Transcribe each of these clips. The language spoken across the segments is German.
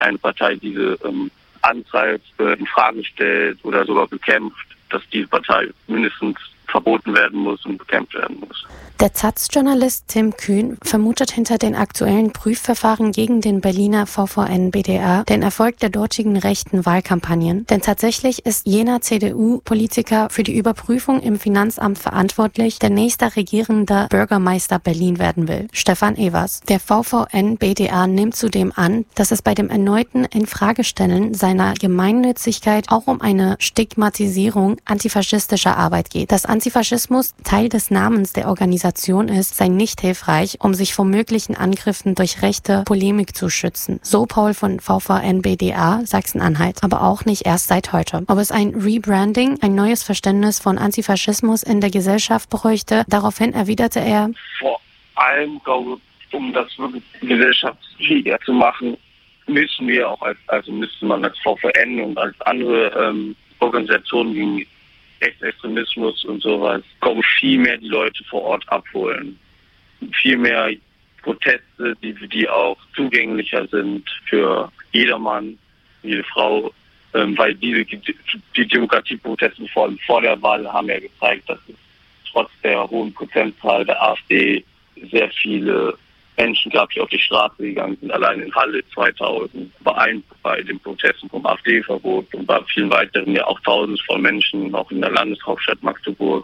eine Partei diese antreibt, in Frage stellt oder sogar bekämpft, dass diese Partei mindestens verboten werden muss und bekämpft werden muss. Der taz-Journalist Tim Kühn vermutet hinter den aktuellen Prüfverfahren gegen den Berliner VVN-BDA den Erfolg der dortigen rechten Wahlkampagnen. Denn tatsächlich ist jener CDU-Politiker für die Überprüfung im Finanzamt verantwortlich, der nächster regierender Bürgermeister Berlin werden will, Stefan Evers. Der VVN-BDA nimmt zudem an, dass es bei dem erneuten Infragestellen seiner Gemeinnützigkeit auch um eine Stigmatisierung antifaschistischer Arbeit geht. Dass Antifaschismus Teil des Namens der Organisation ist, sei nicht hilfreich, um sich vor möglichen Angriffen durch rechte Polemik zu schützen. So Paul von VVN-BDA, Sachsen-Anhalt. Aber auch nicht erst seit heute. Ob es ein Rebranding, ein neues Verständnis von Antifaschismus in der Gesellschaft bräuchte, daraufhin erwiderte er: Vor allem, glaube ich, um das wirklich gesellschaftsfähiger zu machen, müssen wir auch müsste man als VVN und als andere Organisationen gegen Rechtsextremismus und sowas, glaube ich, viel mehr die Leute vor Ort abholen. Viel mehr Proteste, die auch zugänglicher sind für jedermann, jede Frau, weil die Demokratieproteste vor allem vor der Wahl haben ja gezeigt, dass es trotz der hohen Prozentzahl der AfD sehr viele Menschen gab, die auf die Straße gegangen sind, allein in Halle 2000, bei den Protesten vom AfD-Verbot und bei vielen weiteren ja auch Tausende von Menschen, auch in der Landeshauptstadt Magdeburg.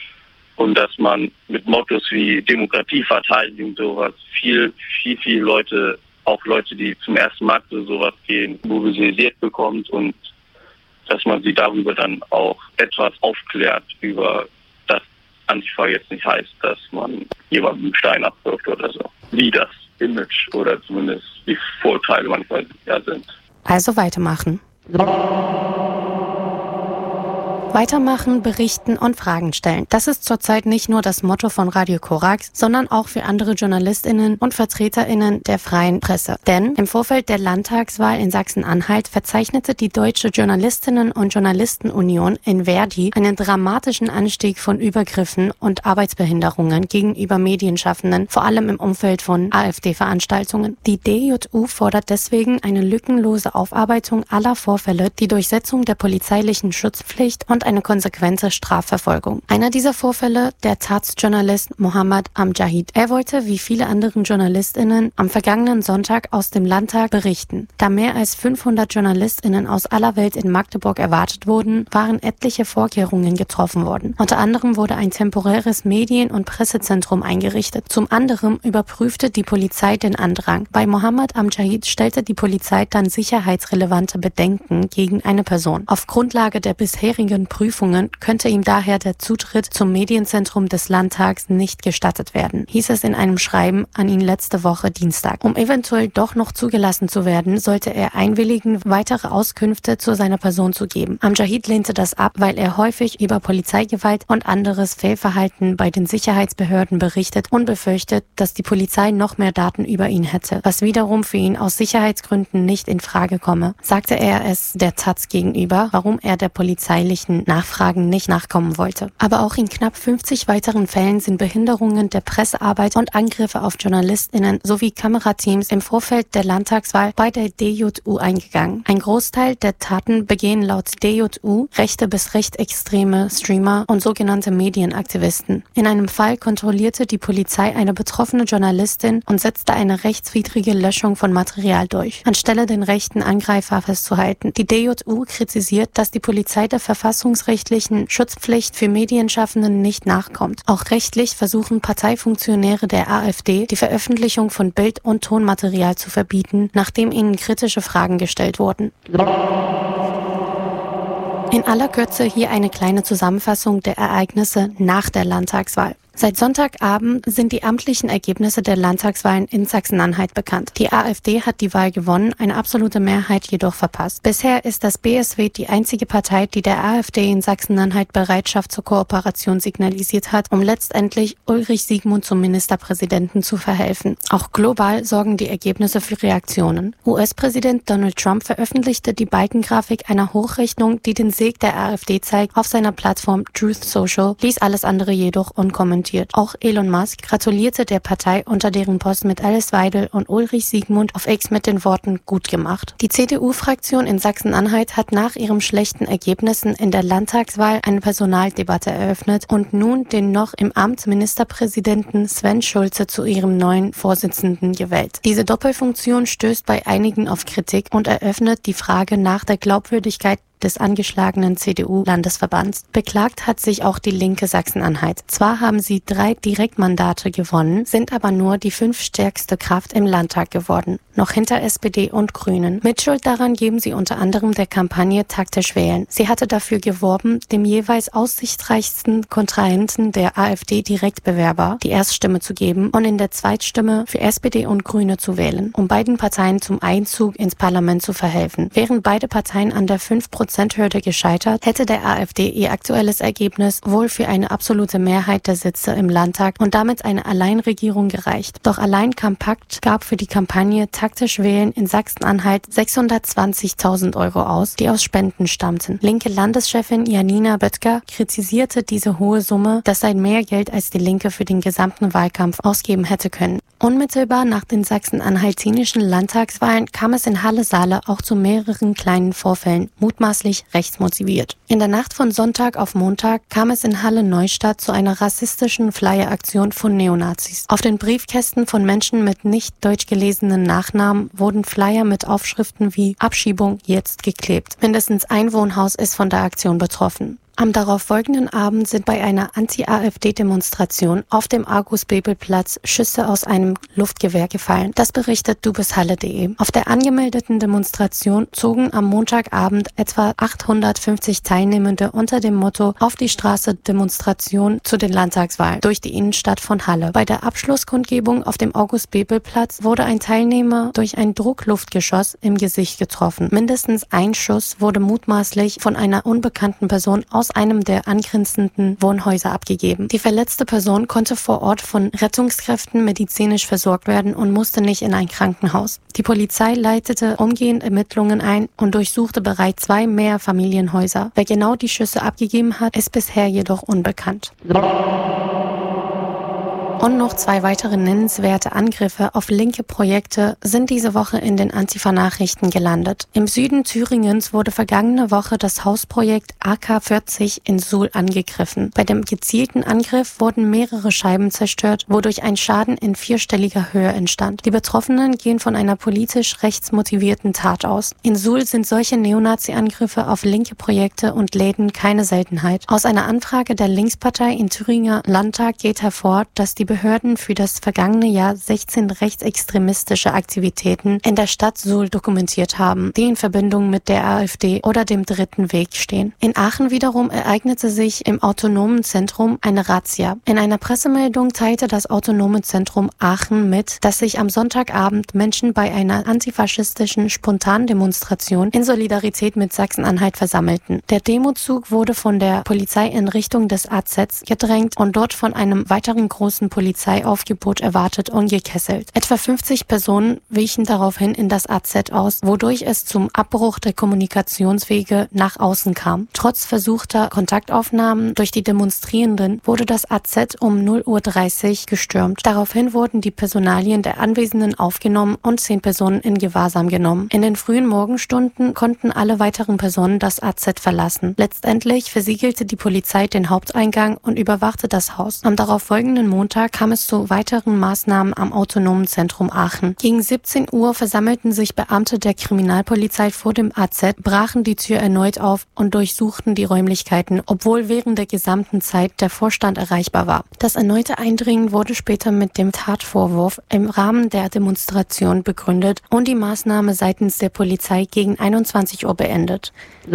Und dass man mit Mottos wie Demokratie verteidigen, sowas, viele Leute, auch Leute, die zum ersten Mal zu sowas gehen, mobilisiert bekommt und dass man sie darüber dann auch etwas aufklärt über das Antifa jetzt nicht heißt, dass man jemandem einen Stein abwirft oder so. Wie das Image oder zumindest die Vorteile manchmal sind. Also weitermachen. Weitermachen, berichten und Fragen stellen. Das ist zurzeit nicht nur das Motto von Radio Korax, sondern auch für andere JournalistInnen und VertreterInnen der freien Presse. Denn im Vorfeld der Landtagswahl in Sachsen-Anhalt verzeichnete die Deutsche Journalistinnen- und Journalistenunion in Verdi einen dramatischen Anstieg von Übergriffen und Arbeitsbehinderungen gegenüber Medienschaffenden, vor allem im Umfeld von AfD-Veranstaltungen. Die DJU fordert deswegen eine lückenlose Aufarbeitung aller Vorfälle, die Durchsetzung der polizeilichen Schutzpflicht und eine konsequente Strafverfolgung. Einer dieser Vorfälle, der taz-Journalist Mohammad Amjahid. Er wollte, wie viele andere JournalistInnen, am vergangenen Sonntag aus dem Landtag berichten. Da mehr als 500 JournalistInnen aus aller Welt in Magdeburg erwartet wurden, waren etliche Vorkehrungen getroffen worden. Unter anderem wurde ein temporäres Medien- und Pressezentrum eingerichtet. Zum anderen überprüfte die Polizei den Andrang. Bei Mohammad Amjahid stellte die Polizei dann sicherheitsrelevante Bedenken gegen eine Person. Auf Grundlage der bisherigen Prüfungen könnte ihm daher der Zutritt zum Medienzentrum des Landtags nicht gestattet werden, hieß es in einem Schreiben an ihn letzte Woche Dienstag. Um eventuell doch noch zugelassen zu werden, sollte er einwilligen, weitere Auskünfte zu seiner Person zu geben. Amjahid lehnte das ab, weil er häufig über Polizeigewalt und anderes Fehlverhalten bei den Sicherheitsbehörden berichtet und befürchtet, dass die Polizei noch mehr Daten über ihn hätte, was wiederum für ihn aus Sicherheitsgründen nicht in Frage komme, sagte er es der taz gegenüber, warum er der polizeilichen Nachfragen nicht nachkommen wollte. Aber auch in knapp 50 weiteren Fällen sind Behinderungen der Pressearbeit und Angriffe auf JournalistInnen sowie Kamerateams im Vorfeld der Landtagswahl bei der DJU eingegangen. Ein Großteil der Taten begehen laut DJU rechte bis rechtsextreme Streamer und sogenannte Medienaktivisten. In einem Fall kontrollierte die Polizei eine betroffene Journalistin und setzte eine rechtswidrige Löschung von Material durch, anstelle den rechten Angreifer festzuhalten. Die DJU kritisiert, dass die Polizei der verfassungsrechtlichen Schutzpflicht für Medienschaffenden nicht nachkommt. Auch rechtlich versuchen Parteifunktionäre der AfD, die Veröffentlichung von Bild- und Tonmaterial zu verbieten, nachdem ihnen kritische Fragen gestellt wurden. In aller Kürze hier eine kleine Zusammenfassung der Ereignisse nach der Landtagswahl. Seit Sonntagabend sind die amtlichen Ergebnisse der Landtagswahlen in Sachsen-Anhalt bekannt. Die AfD hat die Wahl gewonnen, eine absolute Mehrheit jedoch verpasst. Bisher ist das BSW die einzige Partei, die der AfD in Sachsen-Anhalt Bereitschaft zur Kooperation signalisiert hat, um letztendlich Ulrich Siegmund zum Ministerpräsidenten zu verhelfen. Auch global sorgen die Ergebnisse für Reaktionen. US-Präsident Donald Trump veröffentlichte die Balkengrafik einer Hochrechnung, die den Sieg der AfD zeigt, auf seiner Plattform Truth Social, ließ alles andere jedoch unkommentiert. kommentiert. Auch Elon Musk gratulierte der Partei, unter deren Post mit Alice Weidel und Ulrich Siegmund auf X mit den Worten „gut gemacht". Die CDU-Fraktion in Sachsen-Anhalt hat nach ihren schlechten Ergebnissen in der Landtagswahl eine Personaldebatte eröffnet und nun den noch im Amt Ministerpräsidenten Sven Schulze zu ihrem neuen Vorsitzenden gewählt. Diese Doppelfunktion stößt bei einigen auf Kritik und eröffnet die Frage nach der Glaubwürdigkeit des angeschlagenen CDU-Landesverbands. Beklagt hat sich auch die Linke Sachsen-Anhalt. Zwar haben sie 3 Direktmandate gewonnen, sind aber nur die 5. stärkste Kraft im Landtag geworden, noch hinter SPD und Grünen. Mitschuld daran geben sie unter anderem der Kampagne Taktisch wählen. Sie hatte dafür geworben, dem jeweils aussichtsreichsten Kontrahenten der AfD-Direktbewerber die Erststimme zu geben und in der Zweitstimme für SPD und Grüne zu wählen, um beiden Parteien zum Einzug ins Parlament zu verhelfen. Während beide Parteien an der 5%-Hürde gescheitert, hätte der AfD ihr aktuelles Ergebnis wohl für eine absolute Mehrheit der Sitze im Landtag und damit eine Alleinregierung gereicht. Doch Alleinkompakt gab für die Kampagne Taktisch wählen in Sachsen-Anhalt 620.000 € aus, die aus Spenden stammten. Linke Landeschefin Janina Böttger kritisierte diese hohe Summe, das sei mehr Geld als die Linke für den gesamten Wahlkampf ausgeben hätte können. Unmittelbar nach den sachsen-anhaltinischen Landtagswahlen kam es in Halle-Saale auch zu mehreren kleinen Vorfällen, mutmaßlich rechtsmotiviert. In der Nacht von Sonntag auf Montag kam es in Halle-Neustadt zu einer rassistischen Flyer-Aktion von Neonazis. Auf den Briefkästen von Menschen mit nicht deutsch gelesenen Nachnamen wurden Flyer mit Aufschriften wie „Abschiebung jetzt" geklebt. Mindestens ein Wohnhaus ist von der Aktion betroffen. Am darauf folgenden Abend sind bei einer Anti-AfD-Demonstration auf dem August-Bebel-Platz Schüsse aus einem Luftgewehr gefallen. Das berichtet dubishalle.de. Auf der angemeldeten Demonstration zogen am Montagabend etwa 850 Teilnehmende unter dem Motto „Auf die Straße Demonstration zu den Landtagswahlen" durch die Innenstadt von Halle. Bei der Abschlusskundgebung auf dem August-Bebel-Platz wurde ein Teilnehmer durch ein Druckluftgeschoss im Gesicht getroffen. Mindestens ein Schuss wurde mutmaßlich von einer unbekannten Person aus einem der angrenzenden Wohnhäuser abgegeben. Die verletzte Person konnte vor Ort von Rettungskräften medizinisch versorgt werden und musste nicht in ein Krankenhaus. Die Polizei leitete umgehend Ermittlungen ein und durchsuchte bereits 2 Mehrfamilienhäuser. Wer genau die Schüsse abgegeben hat, ist bisher jedoch unbekannt. Und noch 2 weitere nennenswerte Angriffe auf linke Projekte sind diese Woche in den Antifa-Nachrichten gelandet. Im Süden Thüringens wurde vergangene Woche das Hausprojekt AK40 in Suhl angegriffen. Bei dem gezielten Angriff wurden mehrere Scheiben zerstört, wodurch ein Schaden in 4-stelliger Höhe entstand. Die Betroffenen gehen von einer politisch rechtsmotivierten Tat aus. In Suhl sind solche Neonazi-Angriffe auf linke Projekte und Läden keine Seltenheit. Aus einer Anfrage der Linkspartei im Thüringer Landtag geht hervor, dass die Behörden für das vergangene Jahr 16 rechtsextremistische Aktivitäten in der Stadt Suhl dokumentiert haben, die in Verbindung mit der AfD oder dem Dritten Weg stehen. In Aachen wiederum ereignete sich im Autonomen Zentrum eine Razzia. In einer Pressemeldung teilte das Autonome Zentrum Aachen mit, dass sich am Sonntagabend Menschen bei einer antifaschistischen Spontandemonstration in Solidarität mit Sachsen-Anhalt versammelten. Der Demozug wurde von der Polizei in Richtung des AZs gedrängt und dort von einem weiteren großen Polizeiaufgebot erwartet und gekesselt. Etwa 50 Personen wichen daraufhin in das AZ aus, wodurch es zum Abbruch der Kommunikationswege nach außen kam. Trotz versuchter Kontaktaufnahmen durch die Demonstrierenden wurde das AZ um 0:30 Uhr gestürmt. Daraufhin wurden die Personalien der Anwesenden aufgenommen und 10 Personen in Gewahrsam genommen. In den frühen Morgenstunden konnten alle weiteren Personen das AZ verlassen. Letztendlich versiegelte die Polizei den Haupteingang und überwachte das Haus. Am darauffolgenden Montag kam es zu weiteren Maßnahmen am Autonomen Zentrum Aachen. Gegen 17 Uhr versammelten sich Beamte der Kriminalpolizei vor dem AZ, brachen die Tür erneut auf und durchsuchten die Räumlichkeiten, obwohl während der gesamten Zeit der Vorstand erreichbar war. Das erneute Eindringen wurde später mit dem Tatvorwurf im Rahmen der Demonstration begründet und die Maßnahme seitens der Polizei gegen 21 Uhr beendet.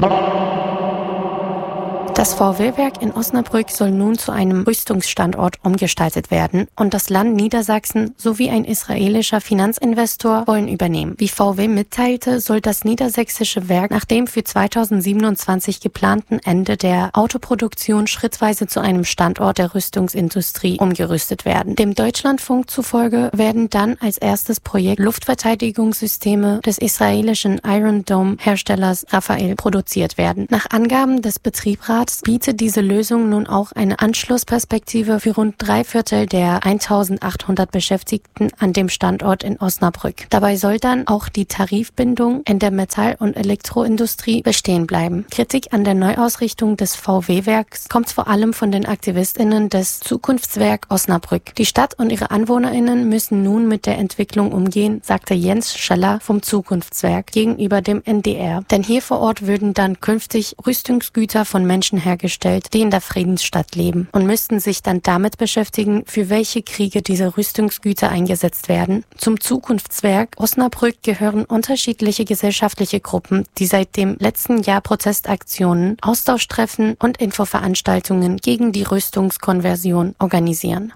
Das VW-Werk in Osnabrück soll nun zu einem Rüstungsstandort umgestaltet werden und das Land Niedersachsen sowie ein israelischer Finanzinvestor wollen übernehmen. Wie VW mitteilte, soll das niedersächsische Werk nach dem für 2027 geplanten Ende der Autoproduktion schrittweise zu einem Standort der Rüstungsindustrie umgerüstet werden. Dem Deutschlandfunk zufolge werden dann als erstes Projekt Luftverteidigungssysteme des israelischen Iron Dome-Herstellers Rafael produziert werden. Nach Angaben des Betriebsrats Nichtsdestotrotz bietet diese Lösung nun auch eine Anschlussperspektive für rund 3/4 der 1.800 Beschäftigten an dem Standort in Osnabrück. Dabei soll dann auch die Tarifbindung in der Metall- und Elektroindustrie bestehen bleiben. Kritik an der Neuausrichtung des VW-Werks kommt vor allem von den AktivistInnen des Zukunftswerk Osnabrück. Die Stadt und ihre AnwohnerInnen müssen nun mit der Entwicklung umgehen, sagte Jens Scheller vom Zukunftswerk gegenüber dem NDR. Denn hier vor Ort würden dann künftig Rüstungsgüter von Menschen hergestellt, die in der Friedensstadt leben und müssten sich dann damit beschäftigen, für welche Kriege diese Rüstungsgüter eingesetzt werden. Zum Zukunftswerk Osnabrück gehören unterschiedliche gesellschaftliche Gruppen, die seit dem letzten Jahr Protestaktionen, Austauschtreffen und Infoveranstaltungen gegen die Rüstungskonversion organisieren.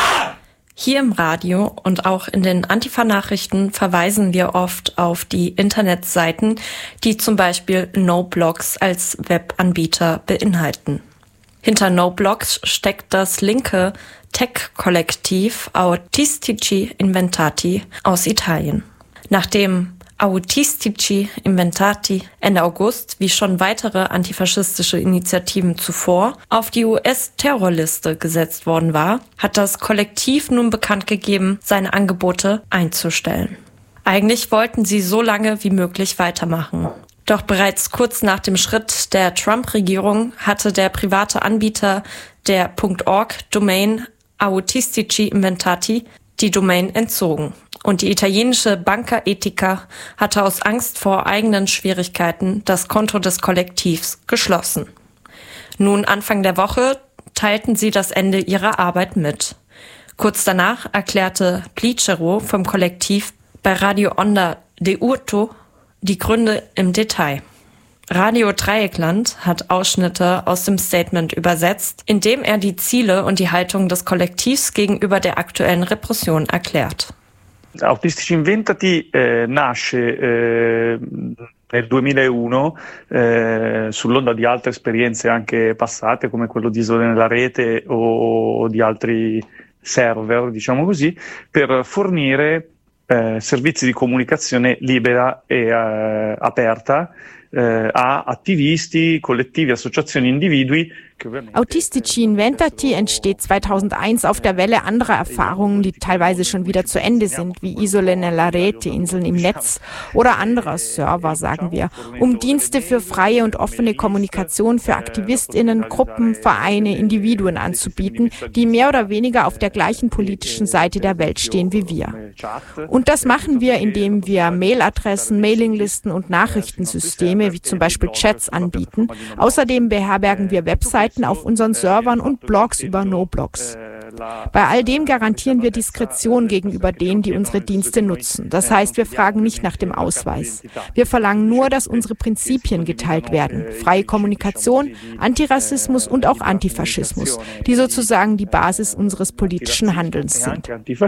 Hier im Radio und auch in den Antifa-Nachrichten verweisen wir oft auf die Internetseiten, die zum Beispiel NoBlogs als Webanbieter beinhalten. Hinter NoBlogs steckt das linke Tech-Kollektiv Autistici Inventati aus Italien. Nachdem Autistici Inventati Ende August, wie schon weitere antifaschistische Initiativen zuvor, auf die US-Terrorliste gesetzt worden war, hat das Kollektiv nun bekannt gegeben, seine Angebote einzustellen. Eigentlich wollten sie so lange wie möglich weitermachen. Doch bereits kurz nach dem Schritt der Trump-Regierung hatte der private Anbieter der .org-Domain Autistici Inventati die Domain entzogen. Und die italienische Banca Etica hatte aus Angst vor eigenen Schwierigkeiten das Konto des Kollektivs geschlossen. Nun Anfang der Woche teilten sie das Ende ihrer Arbeit mit. Kurz danach erklärte Plicero vom Kollektiv bei Radio Onda de Urto die Gründe im Detail. Radio Dreieckland hat Ausschnitte aus dem Statement übersetzt, in dem er die Ziele und die Haltung des Kollektivs gegenüber der aktuellen Repression erklärt. Autistici Inventati nasce nel 2001 sull'onda di altre esperienze anche passate come quello di Isole nella Rete o di altri server, diciamo così, per fornire servizi di comunicazione libera e aperta a attivisti, collettivi, associazioni, individui. Autistici Inventati entsteht 2001 auf der Welle anderer Erfahrungen, die teilweise schon wieder zu Ende sind, wie Isole nella Rete, Inseln im Netz oder anderer Server, sagen wir, um Dienste für freie und offene Kommunikation für AktivistInnen, Gruppen, Vereine, Individuen anzubieten, die mehr oder weniger auf der gleichen politischen Seite der Welt stehen wie wir. Und das machen wir, indem wir Mailadressen, Mailinglisten und Nachrichtensysteme, wie zum Beispiel Chats, anbieten. Außerdem beherbergen wir Webseiten auf unseren Servern und Blogs über NoBlogs. Bei all dem garantieren wir Diskretion gegenüber denen, die unsere Dienste nutzen. Das heißt, wir fragen nicht nach dem Ausweis. Wir verlangen nur, dass unsere Prinzipien geteilt werden. Freie Kommunikation, Antirassismus und auch Antifaschismus, die sozusagen die Basis unseres politischen Handelns sind.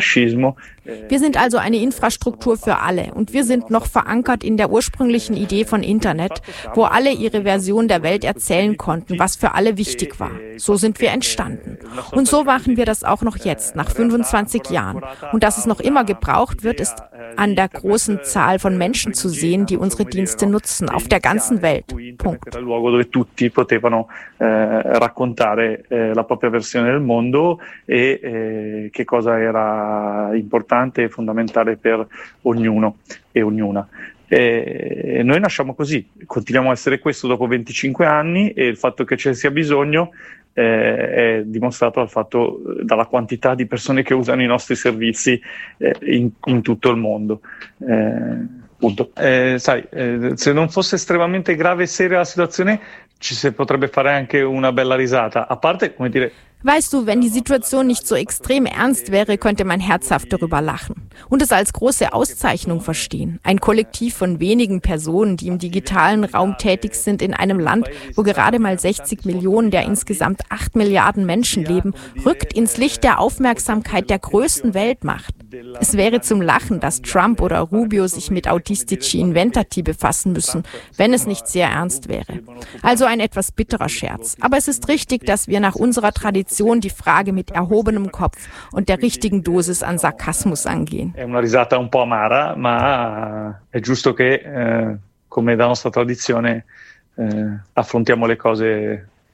Wir sind also eine Infrastruktur für alle und wir sind noch verankert in der ursprünglichen Idee von Internet, wo alle ihre Version der Welt erzählen konnten, was für alle wichtig war. So sind wir entstanden. Und so machen wir das auch noch jetzt, nach 25 Jahren. Und dass es noch immer gebraucht wird, ist an der großen Zahl von Menschen zu sehen, die unsere Dienste nutzen, auf der ganzen Welt. Punkt. Dove tutti potevano raccontare la propria versione del mondo e che cosa era importante e fondamentale per ognuno e ognuna. Noi nasciamo così, continuiamo a essere questo dopo 25 anni e il fatto che ce sia bisogno è dimostrato dalla quantità di persone che usano i nostri servizi in tutto il mondo. Punto. Se non fosse estremamente grave e seria la situazione, ci si potrebbe fare anche una bella risata. A parte, come dire, weißt du, wenn die Situation nicht so extrem ernst wäre, könnte man herzhaft darüber lachen und es als große Auszeichnung verstehen. Ein Kollektiv von wenigen Personen, die im digitalen Raum tätig sind in einem Land, wo gerade mal 60 Millionen der insgesamt 8 Milliarden Menschen leben, rückt ins Licht der Aufmerksamkeit der größten Weltmacht. Es wäre zum Lachen, dass Trump oder Rubio sich mit Autistici Inventati befassen müssen, wenn es nicht sehr ernst wäre. Also ein etwas bitterer Scherz. Aber es ist richtig, dass wir nach unserer Tradition die Frage mit erhobenem Kopf und der richtigen Dosis an Sarkasmus angehen. È una risata un po' amara, ma è giusto che, come da nostra tradizione, affrontiamo le cose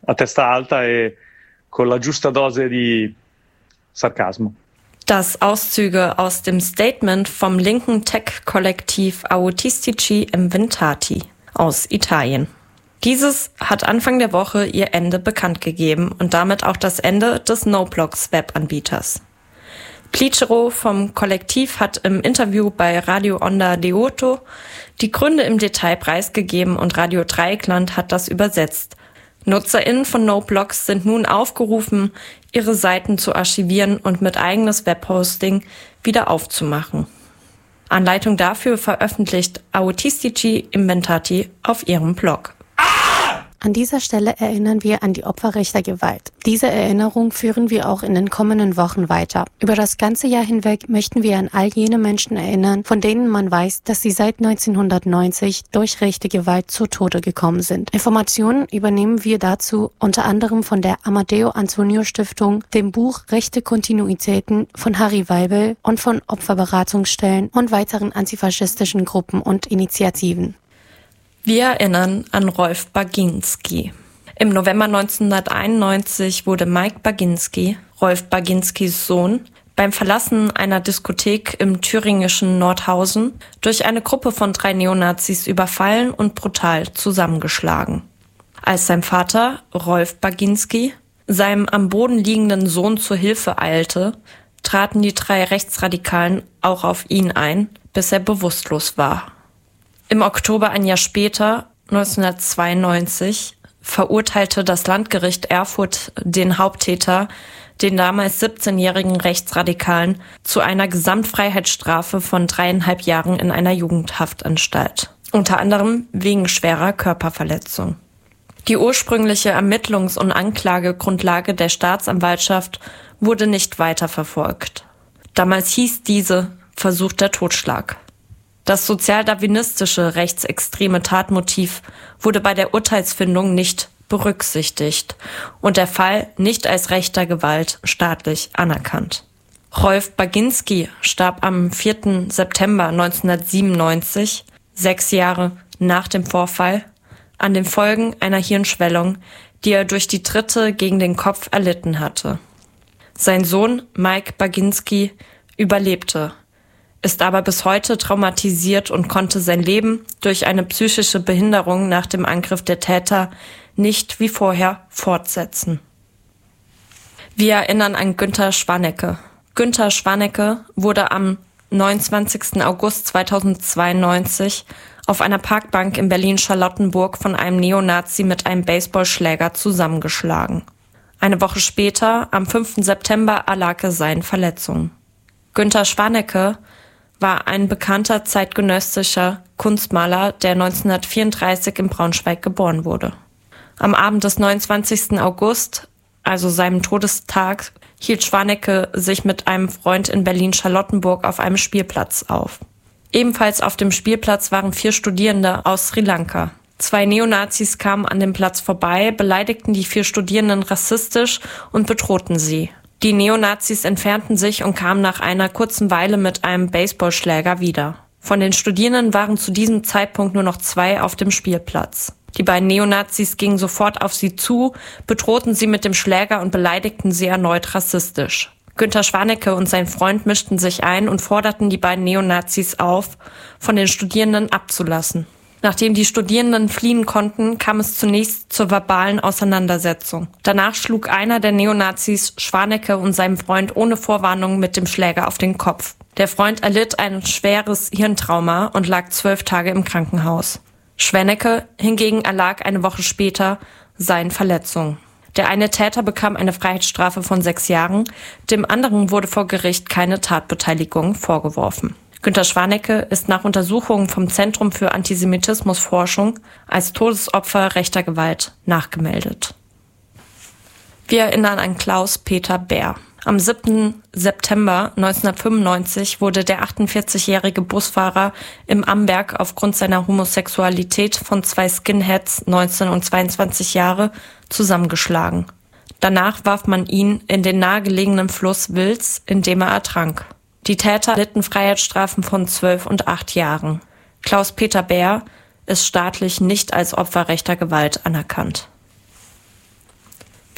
a testa alta e con la giusta dose di sarcasmo. Das Auszüge aus dem Statement vom linken Tech-Kollektiv Autistici Inventati aus Italien. Dieses hat Anfang der Woche ihr Ende bekannt gegeben und damit auch das Ende des Noblogs-Webanbieters. Plicero vom Kollektiv hat im Interview bei Radio Onda Deoto die Gründe im Detail preisgegeben und Radio Dreieckland hat das übersetzt. NutzerInnen von Noblogs sind nun aufgerufen, ihre Seiten zu archivieren und mit eigenes Webhosting wieder aufzumachen. Anleitung dafür veröffentlicht Autistici Inventati auf ihrem Blog. An dieser Stelle erinnern wir an die Opfer rechter Gewalt. Diese Erinnerung führen wir auch in den kommenden Wochen weiter. Über das ganze Jahr hinweg möchten wir an all jene Menschen erinnern, von denen man weiß, dass sie seit 1990 durch rechte Gewalt zu Tode gekommen sind. Informationen übernehmen wir dazu unter anderem von der Amadeo Antonio Stiftung, dem Buch Rechte Kontinuitäten von Harry Weibel und von Opferberatungsstellen und weiteren antifaschistischen Gruppen und Initiativen. Wir erinnern an Rolf Baginski. Im November 1991 wurde Mike Baginski, Rolf Baginskis Sohn, beim Verlassen einer Diskothek im thüringischen Nordhausen durch eine Gruppe von 3 Neonazis überfallen und brutal zusammengeschlagen. Als sein Vater, Rolf Baginski, seinem am Boden liegenden Sohn zur Hilfe eilte, traten die 3 Rechtsradikalen auch auf ihn ein, bis er bewusstlos war. Im Oktober ein Jahr später, 1992, verurteilte das Landgericht Erfurt den Haupttäter, den damals 17-jährigen Rechtsradikalen, zu einer Gesamtfreiheitsstrafe von 3,5 Jahren in einer Jugendhaftanstalt. Unter anderem wegen schwerer Körperverletzung. Die ursprüngliche Ermittlungs- und Anklagegrundlage der Staatsanwaltschaft wurde nicht weiterverfolgt. Damals hieß diese versuchter Totschlag. Das sozialdarwinistische rechtsextreme Tatmotiv wurde bei der Urteilsfindung nicht berücksichtigt und der Fall nicht als rechter Gewalt staatlich anerkannt. Rolf Baginski starb am 4. September 1997, 6 Jahre nach dem Vorfall, an den Folgen einer Hirnschwellung, die er durch die Tritte gegen den Kopf erlitten hatte. Sein Sohn Mike Baginski überlebte, ist aber bis heute traumatisiert und konnte sein Leben durch eine psychische Behinderung nach dem Angriff der Täter nicht wie vorher fortsetzen. Wir erinnern an Günter Schwannecke. Günter Schwannecke wurde am 29. August 2092 auf einer Parkbank in Berlin-Charlottenburg von einem Neonazi mit einem Baseballschläger zusammengeschlagen. Eine Woche später, am 5. September, erlag er seinen Verletzungen. Günter Schwannecke war ein bekannter zeitgenössischer Kunstmaler, der 1934 in Braunschweig geboren wurde. Am Abend des 29. August, also seinem Todestag, hielt Schwannecke sich mit einem Freund in Berlin-Charlottenburg auf einem Spielplatz auf. Ebenfalls auf dem Spielplatz waren 4 Studierende aus Sri Lanka. 2 Neonazis kamen an dem Platz vorbei, beleidigten die 4 Studierenden rassistisch und bedrohten sie. Die Neonazis entfernten sich und kamen nach einer kurzen Weile mit einem Baseballschläger wieder. Von den Studierenden waren zu diesem Zeitpunkt nur noch 2 auf dem Spielplatz. Die beiden Neonazis gingen sofort auf sie zu, bedrohten sie mit dem Schläger und beleidigten sie erneut rassistisch. Günter Schwannecke und sein Freund mischten sich ein und forderten die beiden Neonazis auf, von den Studierenden abzulassen. Nachdem die Studierenden fliehen konnten, kam es zunächst zur verbalen Auseinandersetzung. Danach schlug einer der Neonazis Schwannecke und seinem Freund ohne Vorwarnung mit dem Schläger auf den Kopf. Der Freund erlitt ein schweres Hirntrauma und lag 12 Tage im Krankenhaus. Schwannecke hingegen erlag eine Woche später seinen Verletzungen. Der eine Täter bekam eine Freiheitsstrafe von 6 Jahren, dem anderen wurde vor Gericht keine Tatbeteiligung vorgeworfen. Günter Schwannecke ist nach Untersuchungen vom Zentrum für Antisemitismusforschung als Todesopfer rechter Gewalt nachgemeldet. Wir erinnern an Klaus-Peter Bär. Am 7. September 1995 wurde der 48-jährige Busfahrer im Amberg aufgrund seiner Homosexualität von 2 Skinheads, 19 und 22 Jahre, zusammengeschlagen. Danach warf man ihn in den nahegelegenen Fluss Wils, in dem er ertrank. Die Täter erlitten Freiheitsstrafen von 12 und 8 Jahren. Klaus-Peter Bär ist staatlich nicht als Opfer rechter Gewalt anerkannt.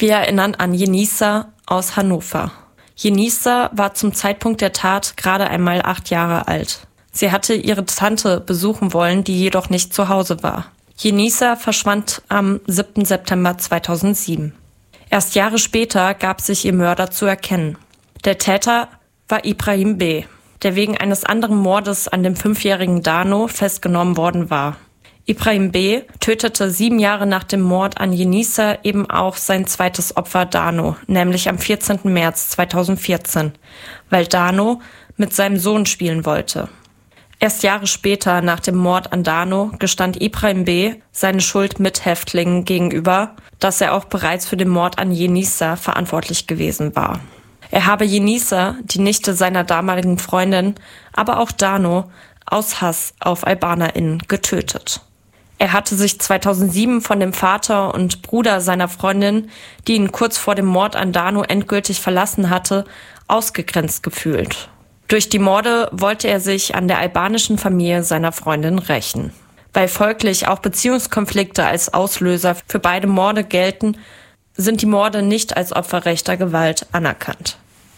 Wir erinnern an Jenisa aus Hannover. Jenisa war zum Zeitpunkt der Tat gerade einmal 8 Jahre alt. Sie hatte ihre Tante besuchen wollen, die jedoch nicht zu Hause war. Jenisa verschwand am 7. September 2007. Erst Jahre später gab sich ihr Mörder zu erkennen. Der Täter war Ibrahim B., der wegen eines anderen Mordes an dem 5-jährigen Dano festgenommen worden war. Ibrahim B. tötete 7 Jahre nach dem Mord an Jenisa eben auch sein zweites Opfer Dano, nämlich am 14. März 2014, weil Dano mit seinem Sohn spielen wollte. Erst Jahre später, nach dem Mord an Dano, gestand Ibrahim B. seine Schuld Mithäftlingen gegenüber, dass er auch bereits für den Mord an Jenisa verantwortlich gewesen war. Er habe Jenisa, die Nichte seiner damaligen Freundin, aber auch Dano, aus Hass auf AlbanerInnen getötet. Er hatte sich 2007 von dem Vater und Bruder seiner Freundin, die ihn kurz vor dem Mord an Dano endgültig verlassen hatte, ausgegrenzt gefühlt. Durch die Morde wollte er sich an der albanischen Familie seiner Freundin rächen. Weil folglich auch Beziehungskonflikte als Auslöser für beide Morde gelten, sind die Morde nicht als Opfer rechter Gewalt anerkannt.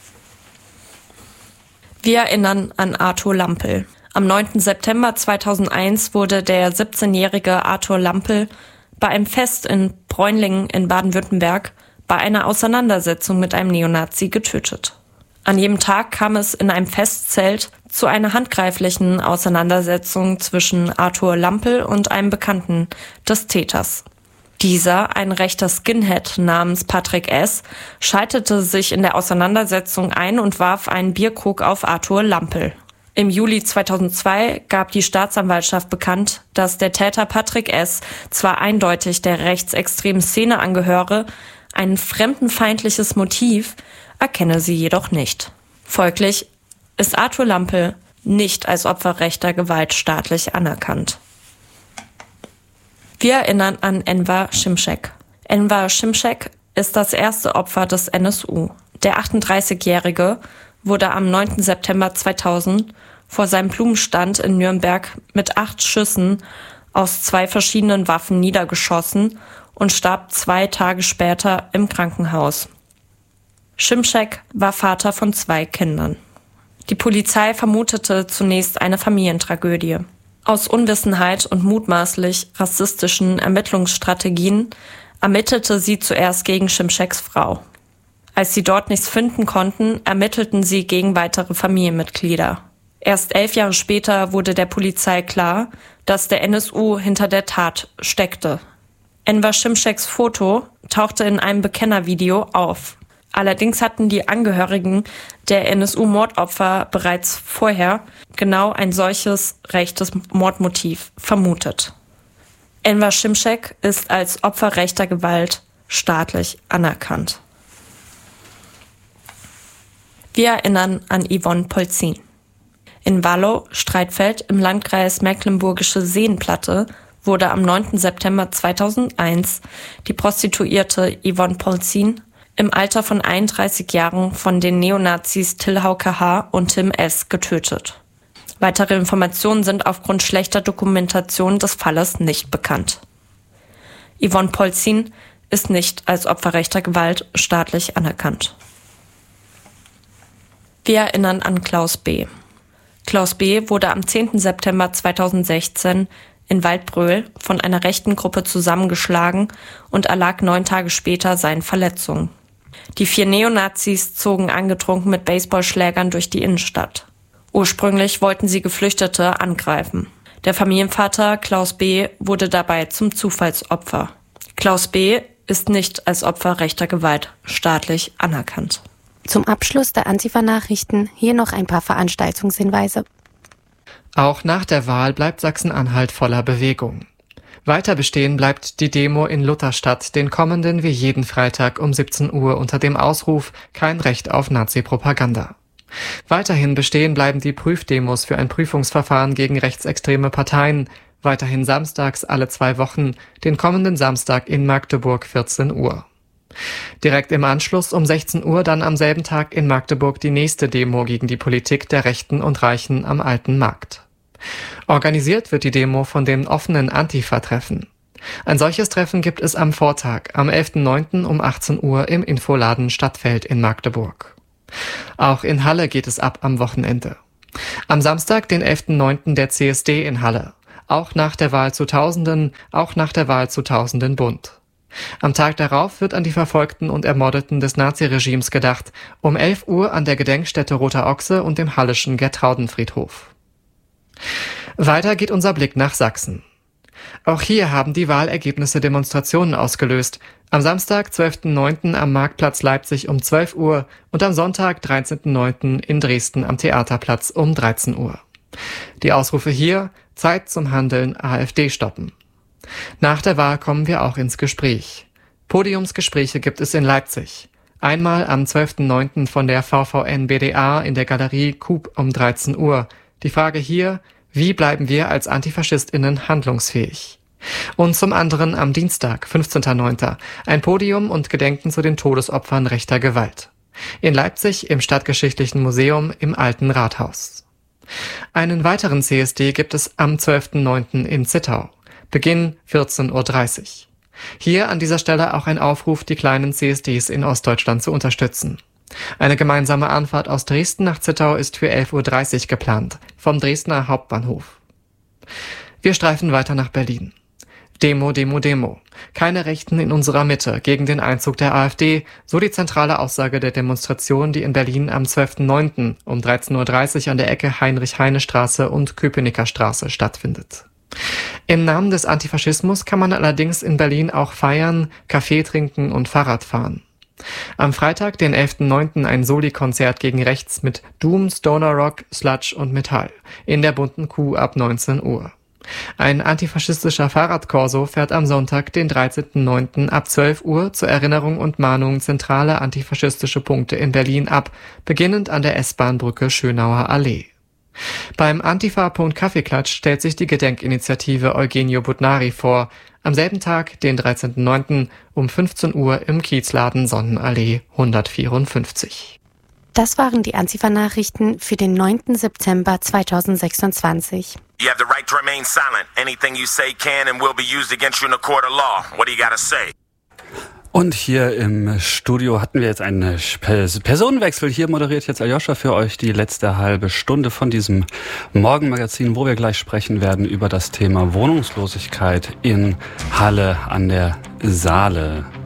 Wir erinnern an Arthur Lampel. Am 9. September 2001 wurde der 17-jährige Arthur Lampel bei einem Fest in Bräunlingen in Baden-Württemberg bei einer Auseinandersetzung mit einem Neonazi getötet. An jedem Tag kam es in einem Festzelt zu einer handgreiflichen Auseinandersetzung zwischen Arthur Lampel und einem Bekannten des Täters. Dieser, ein rechter Skinhead namens Patrick S., schaltete sich in der Auseinandersetzung ein und warf einen Bierkrug auf Arthur Lampel. Im Juli 2002 gab die Staatsanwaltschaft bekannt, dass der Täter Patrick S. zwar eindeutig der rechtsextremen Szene angehöre, ein fremdenfeindliches Motiv erkenne sie jedoch nicht. Folglich ist Arthur Lampel nicht als Opfer rechter Gewalt staatlich anerkannt. Wir erinnern an Enver Şimşek. Enver Şimşek ist das erste Opfer des NSU. Der 38-Jährige wurde am 9. September 2000 vor seinem Blumenstand in Nürnberg mit 8 Schüssen aus 2 verschiedenen Waffen niedergeschossen und starb 2 Tage später im Krankenhaus. Şimşek war Vater von 2 Kindern. Die Polizei vermutete zunächst eine Familientragödie. Aus Unwissenheit und mutmaßlich rassistischen Ermittlungsstrategien ermittelte sie zuerst gegen Şimşeks Frau. Als sie dort nichts finden konnten, ermittelten sie gegen weitere Familienmitglieder. Erst 11 Jahre später wurde der Polizei klar, dass der NSU hinter der Tat steckte. Enver Şimşeks Foto tauchte in einem Bekennervideo auf. Allerdings hatten die Angehörigen der NSU-Mordopfer bereits vorher genau ein solches rechtes Mordmotiv vermutet. Enver Şimşek ist als Opfer rechter Gewalt staatlich anerkannt. Wir erinnern an Yvonne Polzin. In Wallow-Streitfeld im Landkreis Mecklenburgische Seenplatte wurde am 9. September 2001 die Prostituierte Yvonne Polzin im Alter von 31 Jahren von den Neonazis Till Hauke H. und Tim S. getötet. Weitere Informationen sind aufgrund schlechter Dokumentation des Falles nicht bekannt. Yvonne Polzin ist nicht als Opfer rechter Gewalt staatlich anerkannt. Wir erinnern an Klaus B. Klaus B. wurde am 10. September 2016 in Waldbröl von einer rechten Gruppe zusammengeschlagen und erlag 9 Tage später seinen Verletzungen. Die 4 Neonazis zogen angetrunken mit Baseballschlägern durch die Innenstadt. Ursprünglich wollten sie Geflüchtete angreifen. Der Familienvater Klaus B. wurde dabei zum Zufallsopfer. Klaus B. ist nicht als Opfer rechter Gewalt staatlich anerkannt. Zum Abschluss der Antifa-Nachrichten hier noch ein paar Veranstaltungshinweise. Auch nach der Wahl bleibt Sachsen-Anhalt voller Bewegung. Weiter bestehen bleibt die Demo in Lutherstadt den kommenden wie jeden Freitag um 17 Uhr unter dem Ausruf »Kein Recht auf Nazi-Propaganda«. Weiterhin bestehen bleiben die Prüfdemos für ein Prüfungsverfahren gegen rechtsextreme Parteien, weiterhin samstags alle 2 Wochen, den kommenden Samstag in Magdeburg 14 Uhr. Direkt im Anschluss um 16 Uhr dann am selben Tag in Magdeburg die nächste Demo gegen die Politik der Rechten und Reichen am Alten Markt. Organisiert wird die Demo von den offenen Antifa-Treffen. Ein solches Treffen gibt es am Vortag, am 11.09. um 18 Uhr im Infoladen Stadtfeld in Magdeburg. Auch in Halle geht es ab am Wochenende. Am Samstag, den 11.09. der CSD in Halle. Auch nach der Wahl zu Tausenden bunt. Am Tag darauf wird an die Verfolgten und Ermordeten des Naziregimes gedacht, um 11 Uhr an der Gedenkstätte Roter Ochse und dem Halleschen Gertraudenfriedhof. Weiter geht unser Blick nach Sachsen. Auch hier haben die Wahlergebnisse Demonstrationen ausgelöst. Am Samstag, 12.09. am Marktplatz Leipzig um 12 Uhr und am Sonntag, 13.09. in Dresden am Theaterplatz um 13 Uhr. Die Ausrufe hier: Zeit zum Handeln, AfD stoppen. Nach der Wahl kommen wir auch ins Gespräch. Podiumsgespräche gibt es in Leipzig. Einmal am 12.09. von der VVN-BDA in der Galerie Coop um 13 Uhr. Die Frage hier: Wie bleiben wir als AntifaschistInnen handlungsfähig? Und zum anderen am Dienstag, 15.09. ein Podium und Gedenken zu den Todesopfern rechter Gewalt. In Leipzig im Stadtgeschichtlichen Museum im Alten Rathaus. Einen weiteren CSD gibt es am 12.09. in Zittau. Beginn 14.30 Uhr. Hier an dieser Stelle auch ein Aufruf, die kleinen CSDs in Ostdeutschland zu unterstützen. Eine gemeinsame Anfahrt aus Dresden nach Zittau ist für 11.30 Uhr geplant, vom Dresdner Hauptbahnhof. Wir streifen weiter nach Berlin. Demo, Demo, Demo. Keine Rechten in unserer Mitte gegen den Einzug der AfD, so die zentrale Aussage der Demonstration, die in Berlin am 12.09. um 13.30 Uhr an der Ecke Heinrich-Heine-Straße und Köpenicker Straße stattfindet. Im Namen des Antifaschismus kann man allerdings in Berlin auch feiern, Kaffee trinken und Fahrrad fahren. Am Freitag, den 11.09. ein Soli-Konzert gegen rechts mit Doom, Stoner Rock, Sludge und Metall in der Bunten Kuh ab 19 Uhr. Ein antifaschistischer Fahrradkorso fährt am Sonntag, den 13.09. ab 12 Uhr zur Erinnerung und Mahnung zentrale antifaschistische Punkte in Berlin ab, beginnend an der S-Bahn-Brücke Schönauer Allee. Beim Antifa.Kaffeeklatsch stellt sich die Gedenkinitiative Eugenio Budnari vor, am selben Tag, den 13.09. um 15 Uhr im Kiezladen Sonnenallee 154. Das waren die Antifa-Nachrichten für den 9. September 2026. You have the right to remain silent. Anything you say can and will be used against you in a court of law. What do you gotta say? Und hier im Studio hatten wir jetzt einen Personenwechsel. Hier moderiert jetzt Aljoscha für euch die letzte halbe Stunde von diesem Morgenmagazin, wo wir gleich sprechen werden über das Thema Wohnungslosigkeit in Halle an der Saale.